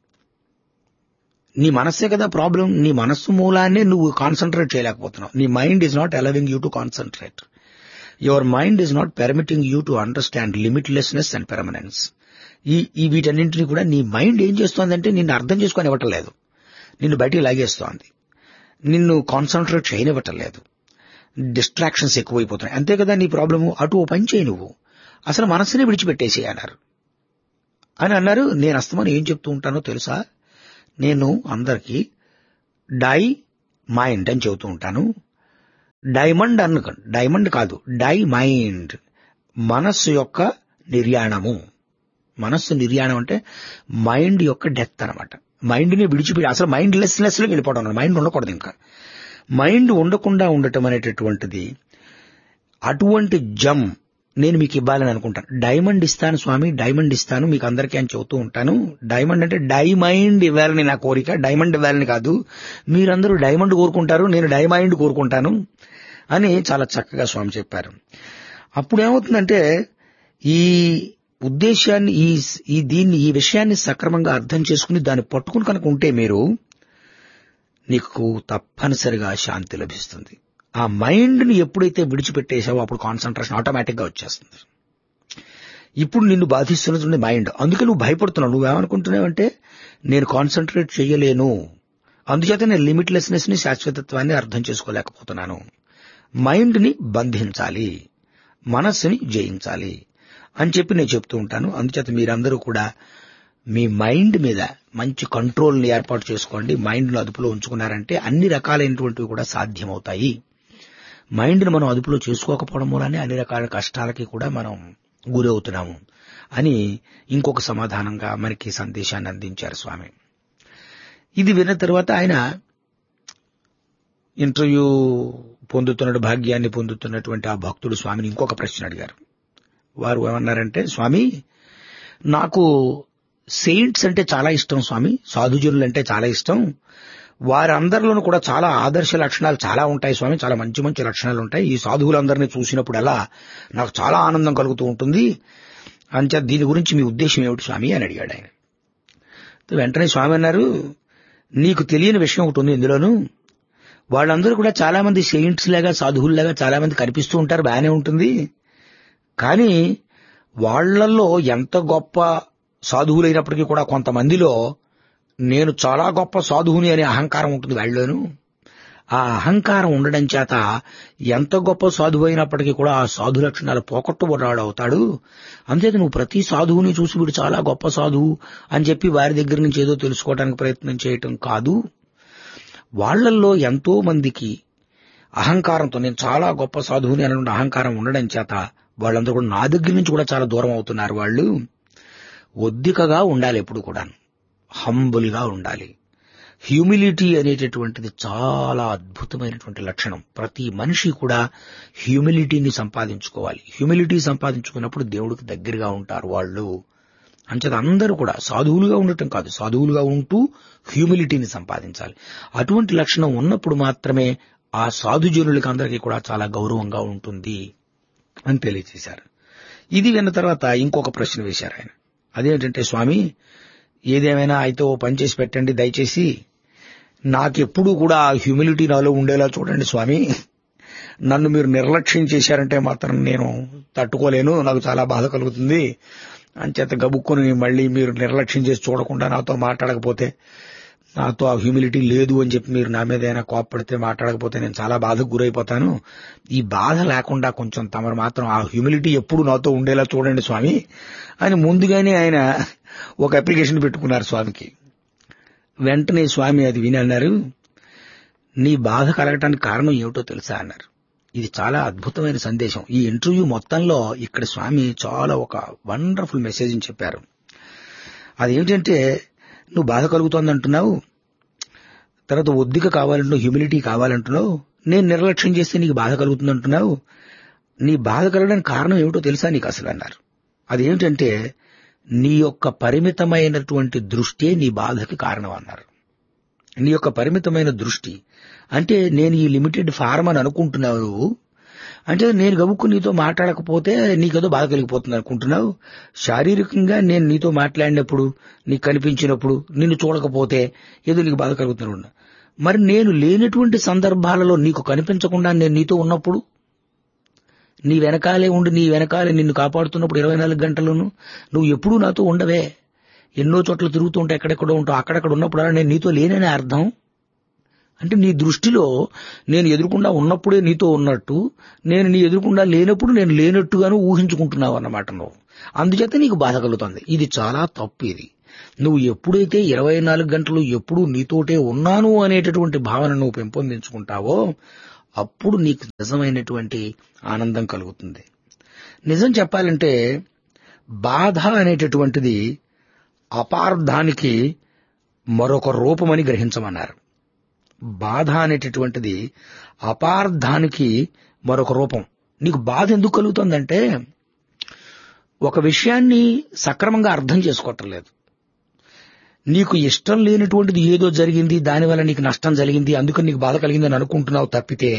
నీ మనస్సే కదా ప్రాబ్లం. నీ మనస్సు మూలాన్నే నువ్వు కాన్సన్ట్రేట్ చేయలేకపోతున్నావు. నీ mind is not allowing you to concentrate. Your mind is not పెర్మిటింగ్ you to understand limitlessness and పెర్మనెన్స్. ఈ ఈ వీటన్నింటినీ కూడా నీ మైండ్ ఏం చేస్తోందంటే నిన్ను అర్థం చేసుకొని ఇవ్వటం లేదు, నిన్ను బయటికి లాగేస్తోంది. నిన్ను కాన్సన్ట్రేట్ చేయనివ్వటం లేదు, డిస్ట్రాక్షన్స్ ఎక్కువైపోతున్నాయి. అంతే కదా నీ ప్రాబ్లము. అటు ఓ పని చేయి, నువ్వు అసలు మనసునే విడిచిపెట్టేసి అన్నారు అని అన్నారు. నేను అస్తమానం ఏం చెప్తూ ఉంటానో తెలుసా, నేను అందరికీ డై మైండ్ అని చెబుతూ ఉంటాను. డైమండ్ అన్న డైమండ్ కాదు, డై మైండ్, మనస్సు యొక్క నిర్యాణము. మనస్సు నిర్యాణం అంటే మైండ్ యొక్క డెత్ అనమాట. మైండ్ని విడిచిపెట్టి అసలు మైండ్ లెస్ లెస్ లో వెళ్ళిపోవడం, మైండ్ ఉండకూడదు. ఇంకా మైండ్ ఉండకుండా ఉండటం అనేటటువంటిది అటువంటి జమ్ నేను మీకు ఇవ్వాలని అనుకుంటాను. డైమండ్ ఇస్తాను స్వామి, డైమండ్ ఇస్తాను మీకు అందరికీ అని చెబుతూ ఉంటాను. డైమండ్ అంటే డైమైండ్ ఇవ్వాలని నా కోరిక, డైమండ్ ఇవ్వాలని కాదు. మీరందరూ డైమండ్ కోరుకుంటారు, నేను డైమైండ్ కోరుకుంటాను అని చాలా చక్కగా స్వామి చెప్పారు. అప్పుడు ఏమవుతుందంటే ఈ ఉద్దేశాన్ని ఈ ఈ దీన్ని ఈ విషయాన్ని సక్రమంగా అర్థం చేసుకుని దాన్ని పట్టుకుని కనుక ఉంటే మీరు నీకు తప్పనిసరిగా శాంతి లభిస్తుంది. ఆ మైండ్ని ఎప్పుడైతే విడిచిపెట్టేసావో అప్పుడు కాన్సన్ట్రేషన్ ఆటోమేటిక్ గా వచ్చేస్తుంది. ఇప్పుడు నిన్ను బాధిస్తున్నది మైండ్, అందుకే నువ్వు భయపడుతున్నావు. నువ్వేమనుకుంటున్నావంటే నేను కాన్సన్ట్రేట్ చేయలేను, అందుచేత నేను లిమిట్లెస్నెస్ ని శాశ్వతత్వాన్ని అర్థం చేసుకోలేకపోతున్నాను. మైండ్ ని బంధించాలి, మనస్సుని జయించాలి అని చెప్పి నేను చెప్తూ ఉంటాను. అందుచేత మీరందరూ కూడా మీ మైండ్ మీద మంచి కంట్రోల్ని ఏర్పాటు చేసుకోండి. మైండ్ను అదుపులో ఉంచుకున్నారంటే అన్ని రకాలైనటువంటివి కూడా సాధ్యమవుతాయి. మైండ్ని మనం అదుపులో చేసుకోకపోవడం వల్లనే అన్ని రకాల కష్టాలకి కూడా మనం గురవుతున్నాము అని ఇంకొక సమాధానంగా మనకి సందేశాన్ని అందించారు స్వామి. ఇది విన్న తర్వాత ఆయన ఇంటర్వ్యూ పొందుతున్న భాగ్యాన్ని పొందుతున్నటువంటి ఆ భక్తుడు స్వామిని ఇంకొక ప్రశ్న అడిగారు. వారు ఏమన్నారంటే, స్వామి నాకు సెయింట్స్ అంటే చాలా ఇష్టం స్వామి, సాధుజనులు అంటే చాలా ఇష్టం, వారందరిలోనూ కూడా చాలా ఆదర్శ లక్షణాలు చాలా ఉంటాయి స్వామి, చాలా మంచి మంచి లక్షణాలు ఉంటాయి. ఈ సాధువులందరినీ చూసినప్పుడల్లా నాకు చాలా ఆనందం కలుగుతూ ఉంటుంది. అంచేత దీని గురించి మీ ఉద్దేశం ఏమిటి స్వామి అని అడిగాడు ఆయన. వెంటనే స్వామి అన్నారు, నీకు తెలియని విషయం ఒకటి ఉంది ఇందులోనూ. వాళ్ళందరూ కూడా చాలా మంది సెయింట్స్ లాగా సాధువుల్లాగా చాలా మంది కనిపిస్తూ ఉంటారు, బాగానే ఉంటుంది. కానీ వాళ్లలో ఎంత గొప్ప సాధువులైనప్పటికీ కూడా కొంతమందిలో నేను చాలా గొప్ప సాధువుని అనే అహంకారం ఉంటుంది వాళ్ళలోనూ. ఆ అహంకారం ఉండడం చేత ఎంత గొప్ప సాధువు అయినప్పటికీ కూడా ఆ సాధు లక్షణాలు పోగొట్టుబడ్డాడు అవుతాడు. అంతేత నువ్వు ప్రతి సాధువుని చూసి వీడు చాలా గొప్ప సాధువు అని చెప్పి వారి దగ్గర నుంచి ఏదో తెలుసుకోవడానికి ప్రయత్నం చేయటం కాదు. వాళ్లల్లో ఎంతో మందికి అహంకారంతో నేను చాలా గొప్ప సాధువుని అనే అహంకారం ఉండడం చేత వాళ్ళందరూ కూడా నా దగ్గర నుంచి కూడా చాలా దూరం అవుతున్నారు. వాళ్ళు ఒద్దికగా ఉండాలి, ఎప్పుడు కూడా హంబుల్ గా ఉండాలి. హ్యూమిలిటీ అనేటటువంటిది చాలా అద్భుతమైనటువంటి లక్షణం. ప్రతి మనిషి కూడా హ్యూమిలిటీని సంపాదించుకోవాలి. హ్యూమిలిటీ సంపాదించుకున్నప్పుడు దేవుడికి దగ్గరగా ఉంటారు వాళ్ళు. అంచేత అందరూ కూడా సాధువులుగా ఉండటం కాదు, సాధువులుగా ఉంటూ హ్యూమిలిటీని సంపాదించాలి. అటువంటి లక్షణం ఉన్నప్పుడు మాత్రమే ఆ సాధుజనులకి అందరికీ కూడా చాలా గౌరవంగా ఉంటుంది అని తెలియజేశారు. ఇది విన్న తర్వాత ఇంకొక ప్రశ్న వేశారు ఆయన. అదేంటంటే, స్వామి ఏదేమైనా అయితే ఓ పని చేసి పెట్టండి దయచేసి, నాకెప్పుడూ కూడా ఆ హ్యూమిలిటీ నాలో ఉండేలా చూడండి స్వామి. నన్ను మీరు నిర్లక్ష్యం చేశారంటే మాత్రం నేను తట్టుకోలేను, నాకు చాలా బాధ కలుగుతుంది. అంచేత గబుక్కుని మళ్ళీ మీరు నిర్లక్ష్యం చేసి చూడకుండా నాతో మాట్లాడకపోతే, నాతో ఆ హ్యూమిలిటీ లేదు అని చెప్పి మీరు నా మీద ఏదైనా కోప్పడితే మాట్లాడకపోతే నేను చాలా బాధకు గురైపోతాను. ఈ బాధ లేకుండా కొంచెం తమరు మాత్రం ఆ హ్యూమిలిటీ ఎప్పుడు నాతో ఉండేలా చూడండి స్వామి అని ముందుగానే ఆయన ఒక అప్లికేషన్ పెట్టుకున్నారు స్వామికి. వెంటనే స్వామి అది విని అన్నారు, నీ బాధ కలగటానికి కారణం ఏమిటో తెలుసా అన్నారు. ఇది చాలా అద్భుతమైన సందేశం. ఈ ఇంటర్వ్యూ మొత్తంలో ఇక్కడ స్వామి చాలా ఒక వండర్ఫుల్ మెసేజ్ చెప్పారు. అదేంటంటే, నువ్వు బాధ కలుగుతోందంటున్నావు, తర్వాత ఒద్దిక కావాలంటున్నావు, హ్యూమిలిటీ కావాలంటున్నావు, నేను నిర్లక్ష్యం చేస్తే నీకు బాధ కలుగుతుందంటున్నావు. నీ బాధ కలగడానికి కారణం ఏమిటో తెలుసా నీకు అసలు అన్నారు. అదేమిటంటే, నీ యొక్క పరిమితమైనటువంటి దృష్టే నీ బాధకి కారణం అన్నారు. నీ యొక్క పరిమితమైన దృష్టి అంటే, నేను ఈ లిమిటెడ్ ఫార్మ్ అని అనుకుంటున్నావు, అంటే నేను గబుక్కు నీతో మాట్లాడకపోతే నీకేదో బాధ కలిగిపోతుంది అనుకుంటున్నావు. శారీరకంగా నేను నీతో మాట్లాడినప్పుడు, నీకు కనిపించినప్పుడు, నిన్ను చూడకపోతే ఏదో నీకు బాధ కలుగుతున్నాడు. మరి నేను లేనటువంటి సందర్భాలలో నీకు కనిపించకుండా నేను నీతో ఉన్నప్పుడు, నీ వెనకాలే ఉండి నీ వెనకాలే నిన్ను కాపాడుతున్నప్పుడు ఇరవై నాలుగు గంటలను నువ్వు ఎప్పుడూ నాతో ఉండవే, ఎన్నో చోట్ల తిరుగుతూ ఉంటావు, ఎక్కడెక్కడో ఉంటావు, అక్కడక్కడ ఉన్నప్పుడు నేను నీతో లేననే అర్థం. అంటే నీ దృష్టిలో నేను ఎదురుకుండా ఉన్నప్పుడే నీతో ఉన్నట్టు, నేను నీ ఎదురుకుండా లేనప్పుడు నేను లేనట్టుగాను ఊహించుకుంటున్నావు అన్నమాట నువ్వు. అందుచేత నీకు బాధ కలుగుతుంది. ఇది చాలా తప్పు. ఇది నువ్వు ఎప్పుడైతే ఇరవై నాలుగు గంటలు ఎప్పుడూ నీతోటే ఉన్నాను అనేటటువంటి భావన నువ్వు పెంపొందించుకుంటావో అప్పుడు నీకు నిజమైనటువంటి ఆనందం కలుగుతుంది. నిజం చెప్పాలంటే బాధ అనేటటువంటిది అపార్థానికి మరొక రూపమని గ్రహించమన్నారు. బాధ అనేటటువంటిది అపార్థానికి మరొక రూపం. నీకు బాధ ఎందుకు కలుగుతుందంటే ఒక విషయాన్ని సక్రమంగా అర్థం చేసుకోవటం లేదు. నీకు ఇష్టం లేనటువంటిది ఏదో జరిగింది, దానివల్ల నీకు నష్టం జరిగింది, అందుకని నీకు బాధ కలిగిందని అనుకుంటున్నావు తప్పితే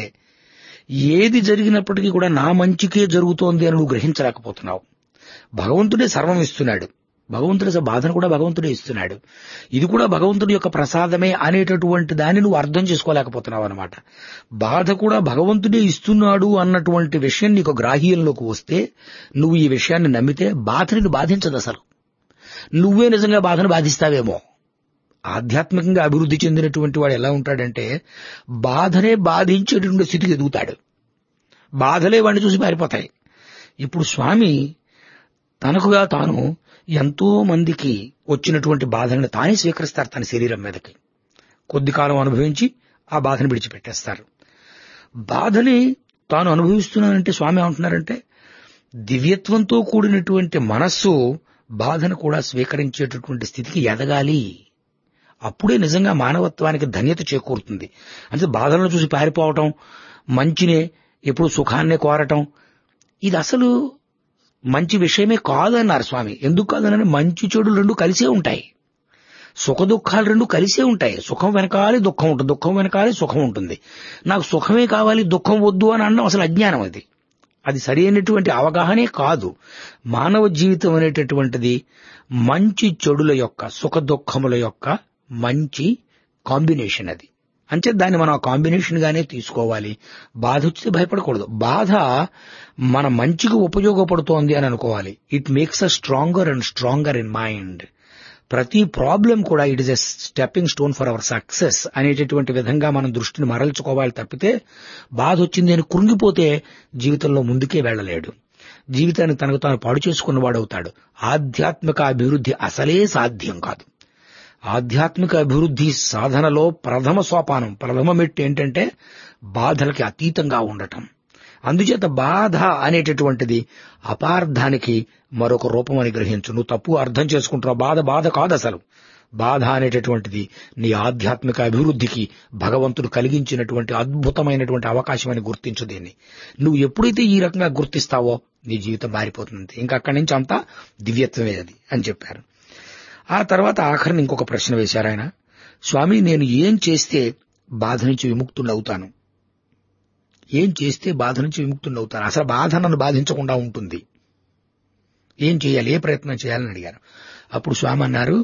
ఏది జరిగినప్పటికీ కూడా నా మంచికే జరుగుతోంది అని నువ్వు గ్రహించలేకపోతున్నావు. భగవంతుడే సర్వం ఇస్తున్నాడు, భగవంతుడి బాధను కూడా భగవంతుడే ఇస్తున్నాడు, ఇది కూడా భగవంతుడి యొక్క ప్రసాదమే అనేటటువంటి దాన్ని నువ్వు అర్థం చేసుకోలేకపోతున్నావు అనమాట. బాధ కూడా భగవంతుడే ఇస్తున్నాడు అన్నటువంటి విషయం నీకు గ్రాహ్యంలోకి వస్తే నువ్వు ఈ విషయాన్ని నమ్మితే బాధని నువ్వు బాధించదు. అసలు నువ్వే నిజంగా బాధను బాధిస్తావేమో. ఆధ్యాత్మికంగా అభివృద్ధి చెందినటువంటి వాడు ఎలా ఉంటాడంటే బాధనే బాధించేటువంటి స్థితికి ఎదుగుతాడు. బాధలే వాడిని చూసి పారిపోతాయి. ఇప్పుడు స్వామి తనకుగా తాను ఎంతో మందికి వచ్చినటువంటి బాధలను తానే స్వీకరిస్తారు తన శరీరం మీదకి. కొద్ది కాలం అనుభవించి ఆ బాధను విడిచిపెట్టేస్తారు. బాధని తాను అనుభవిస్తున్నానంటే స్వామి ఏమంటున్నారంటే దివ్యత్వంతో కూడినటువంటి మనస్సు బాధను కూడా స్వీకరించేటటువంటి స్థితికి ఎదగాలి. అప్పుడే నిజంగా మానవత్వానికి ధన్యత చేకూరుతుంది. అంటే బాధలను చూసి పారిపోవటం, మంచినే ఎప్పుడు సుఖాన్నే కోరటం, ఇది అసలు మంచి విషయమే కాదన్నారు స్వామి. ఎందుకు కాదనని మంచి చెడులు రెండు కలిసే ఉంటాయి, సుఖ దుఃఖాలు రెండు కలిసే ఉంటాయి. సుఖం వెనకాలి దుఃఖం ఉంటుంది, దుఃఖం వెనకాలి సుఖం ఉంటుంది. నాకు సుఖమే కావాలి దుఃఖం వద్దు అని అనడం అసలు అజ్ఞానం. అది అది సరైనటువంటి అవగాహనే కాదు. మానవ జీవితం అనేటటువంటిది మంచి చెడుల యొక్క సుఖ దుఃఖముల యొక్క మంచి కాంబినేషన్. అది అంటే దాన్ని మనం ఆ కాంబినేషన్ గానే తీసుకోవాలి. బాధ వస్తే భయపడకూడదు. బాధ మన మంచికి ఉపయోగపడుతోంది అని అనుకోవాలి. It makes a stronger and stronger in mind. ప్రతి ప్రాబ్లం కూడా it is a stepping stone for our success అనేటటువంటి విధంగా మనం దృష్టిని మరల్చుకోవాలి తప్పితే బాధ వచ్చింది అని కృంగిపోతే జీవితంలో ముందుకే వెళ్లలేడు. జీవితాన్ని తనకు తాను పాడు చేసుకున్నవాడవుతాడు. ఆధ్యాత్మిక అభివృద్ధి అసలే సాధ్యం కాదు. ఆధ్యాత్మిక అభివృద్ధి సాధనలో ప్రథమ సోపానం, ప్రథమ మెట్టు ఏంటంటే బాధలకి అతీతంగా ఉండటం. అందుచేత బాధ అనేటటువంటిది అపార్థానికి మరొక రూపం అని గ్రహించు. నువ్వు తప్పు అర్థం చేసుకుంటున్నావు. బాధ బాధ కాదు అసలు. బాధ అనేటటువంటిది నీ ఆధ్యాత్మిక అభివృద్ధికి భగవంతుడు కలిగించినటువంటి అద్భుతమైనటువంటి అవకాశం అని గుర్తించు. దీన్ని నువ్వు ఎప్పుడైతే ఈ రకంగా గుర్తిస్తావో నీ జీవితం మారిపోతుంది. ఇంకా అక్కడి నుంచి అంతా దివ్యత్వమే అది అని చెప్పారు. ఆ తర్వాత ఆఖరిని ఇంకొక ప్రశ్న వేశారు ఆయన. స్వామి, నేను ఏం చేస్తే బాధ నుంచి విముక్తుడవుతాను? ఏం చేస్తే బాధ నుంచి విముక్తుడవుతాను? అసలు బాధ నన్ను బాధించకుండా ఉంటుంది. ఏం చేయాలి, ఏ ప్రయత్నం చేయాలని అడిగారు. అప్పుడు స్వామి అన్నారు,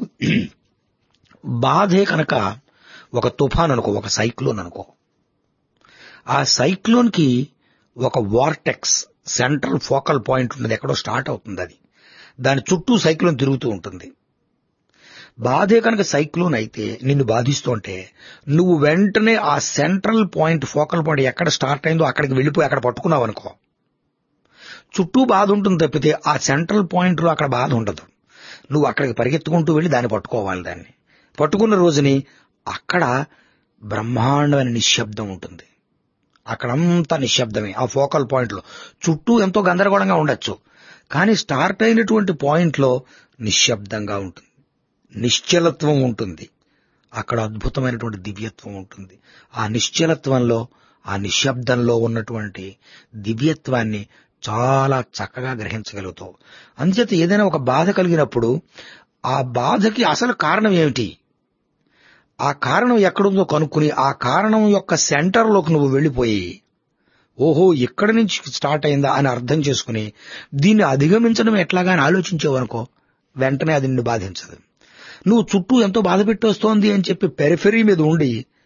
బాధే కనుక ఒక తుఫాన్ అనుకో, ఒక సైక్లోన్ అనుకో. ఆ సైక్లోన్ కి ఒక వార్టెక్స్ సెంట్రల్ ఫోకల్ పాయింట్ ఉన్నది, ఎక్కడో స్టార్ట్ అవుతుంది. అది దాని చుట్టూ సైక్లోన్ తిరుగుతూ ఉంటుంది. బాధే కనుక సైక్లోన్ అయితే నిన్ను బాధిస్తుంటే నువ్వు వెంటనే ఆ సెంట్రల్ పాయింట్ ఫోకల్ పాయింట్ ఎక్కడ స్టార్ట్ అయిందో అక్కడికి వెళ్ళిపోయి అక్కడ పట్టుకున్నావు అనుకో, చుట్టూ బాధ ఉంటుంది తప్పితే ఆ సెంట్రల్ పాయింట్ లో అక్కడ బాధ ఉండదు. నువ్వు అక్కడికి పరిగెత్తుకుంటూ వెళ్ళి దాన్ని పట్టుకోవాలి. దాన్ని పట్టుకున్న రోజుని అక్కడ బ్రహ్మాండమైన నిశ్శబ్దం ఉంటుంది. అక్కడంతా నిశ్శబ్దమే. ఆ ఫోకల్ పాయింట్ లో చుట్టూ ఎంతో గందరగోళంగా ఉండొచ్చు, కానీ స్టార్ట్ అయినటువంటి పాయింట్ లో నిశ్శబ్దంగా ఉంటుంది, నిశ్చలత్వం ఉంటుంది. అక్కడ అద్భుతమైనటువంటి దివ్యత్వం ఉంటుంది. ఆ నిశ్చలత్వంలో, ఆ నిశ్శబ్దంలో ఉన్నటువంటి దివ్యత్వాన్ని చాలా చక్కగా గ్రహించగలుగుతావు. అందుచేత ఏదైనా ఒక బాధ కలిగినప్పుడు ఆ బాధకి అసలు కారణం ఏమిటి, ఆ కారణం ఎక్కడుందో కనుక్కుని ఆ కారణం యొక్క సెంటర్లోకి నువ్వు వెళ్ళిపోయి ఓహో ఇక్కడి నుంచి స్టార్ట్ అయిందా అని అర్థం చేసుకుని దీన్ని అధిగమించడం ఎట్లాగా అని ఆలోచించేవనుకో, వెంటనే అది నిన్ను బాధించదు. నువ్వు చుట్టూ ఎంతో బాధ పెట్టొస్తోంది అని చెప్పి పెరిఫెరీ మీద ఉండి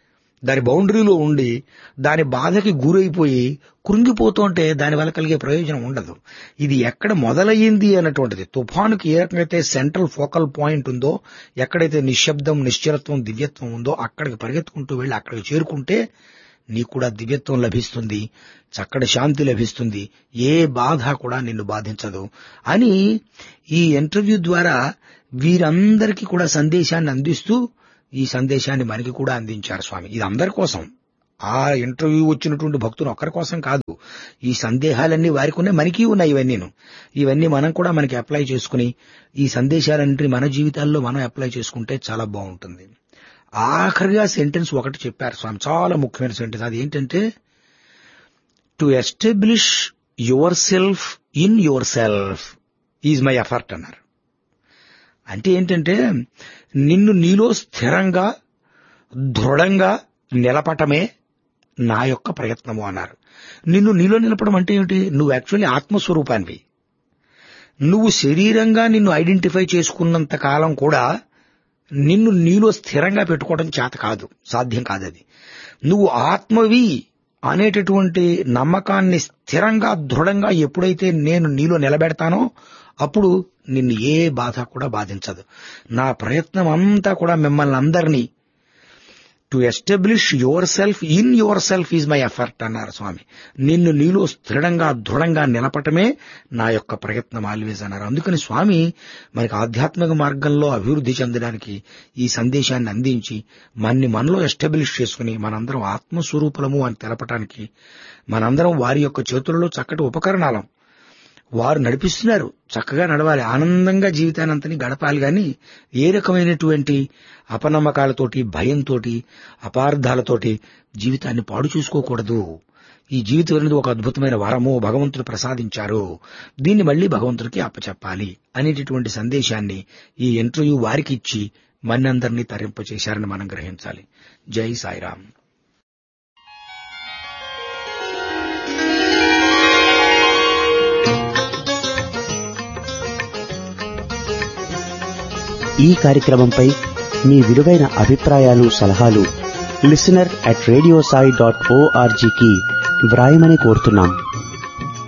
దాని బౌండరీలో ఉండి దాని బాధకి గురైపోయి కృంగిపోతుంటే దానివల్ల కలిగే ప్రయోజనం ఉండదు. ఇది ఎక్కడ మొదలయ్యింది అన్నటువంటిది, తుఫానుకి ఏ రకంగా సెంట్రల్ ఫోకల్ పాయింట్ ఉందో, ఎక్కడైతే నిశ్శబ్దం, నిశ్చలత్వం, దివ్యత్వం ఉందో అక్కడికి పరిగెత్తుకుంటూ వెళ్ళి అక్కడికి చేరుకుంటే నీకు కూడా దివ్యత్వం లభిస్తుంది, చక్కటి శాంతి లభిస్తుంది, ఏ బాధ కూడా నిన్ను బాధించదు అని ఈ ఇంటర్వ్యూ ద్వారా వీరందరికీ కూడా సందేశాన్ని అందిస్తూ ఈ సందేశాన్ని మనకి కూడా అందించారు స్వామి. ఇది అందరి కోసం, ఆ ఇంటర్వ్యూ వచ్చినటువంటి భక్తులు ఒక్కరి కోసం కాదు. ఈ సందేహాలన్నీ వారికి ఉన్నాయి, మనకి ఉన్నాయి. ఇవన్నీను ఇవన్నీ మనం కూడా మనకి అప్లై చేసుకుని ఈ సందేశాలన్నింటినీ మన జీవితాల్లో మనం అప్లై చేసుకుంటే చాలా బాగుంటుంది. ఆఖరిగా సెంటెన్స్ ఒకటి చెప్పారు స్వామి, చాలా ముఖ్యమైన సెంటెన్స్. అది ఏంటంటే, to establish your self in your self is my effort అన్నారు. అంటే ఏంటంటే, నిన్ను నీలో స్థిరంగా దృఢంగా నిలపటమే నా యొక్క ప్రయత్నము అన్నారు. నిన్ను నీలో నిలపడం అంటే ఏంటి? నువ్వు యాక్చువల్లీ ఆత్మస్వరూపానివి. నువ్వు శరీరంగా నిన్ను ఐడెంటిఫై చేసుకున్నంత కాలం కూడా నిన్ను నీలో స్థిరంగా పెట్టుకోవడం చేత కాదు, సాధ్యం కాదు. అది నువ్వు ఆత్మవి అనేటటువంటి నమ్మకాన్ని స్థిరంగా దృఢంగా ఎప్పుడైతే నేను నీలో నిలబెడతానో అప్పుడు నిన్ను ఏ బాధ కూడా బాధించదు. నా ప్రయత్నం అంతా కూడా మిమ్మల్ని అందరినీ to establish your self in your self is my effort అన్నారు స్వామి. నిన్ను నీలో స్థిరంగా దృఢంగా నిలపటమే నా యొక్క ప్రయత్నం ఆల్వేజ్ అన్నారు. అందుకని స్వామి మనకి ఆధ్యాత్మిక మార్గంలో అభివృద్ధి చెందడానికి ఈ సందేశాన్ని అందించి మన్ని మనలో ఎస్టాబ్లిష్ చేసుకుని మనందరం ఆత్మస్వరూపులము అని తెలపటానికి మనందరం వారి యొక్క చేతులలో చక్కటి ఉపకరణాలం. వారు నడిపిస్తున్నారు, చక్కగా నడవాలి, ఆనందంగా జీవితానంతని గడపాలి. కానీ ఏ రకమైనటువంటి అపనమ్మకాలతోటి, భయంతో, అపార్థాలతోటి జీవితాన్ని పాడు చూసుకోకూడదు. ఈ జీవితం అనేది ఒక అద్భుతమైన వరము, భగవంతుడు ప్రసాదించారు, దీన్ని మళ్లీ భగవంతుడికి అప్పచెప్పాలి అనేటటువంటి సందేశాన్ని ఈ ఇంటర్వ్యూ వారికి ఇచ్చి మనందరినీ తరింపచేశారని మనం గ్రహించాలి. జై సాయిరామ్. ఈ కార్యక్రమంపై మీ విలువైన అభిప్రాయాలు, సలహాలు listener at radio Sai dot ఓఆర్జీకి వ్రాయమని కోరుతున్నాం.